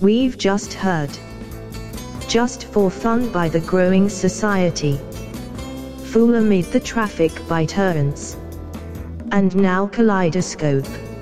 We've just heard Just for Fun by The Growing Society, Fool Amid the Traffic by Terrence, and now Kaleidoscope.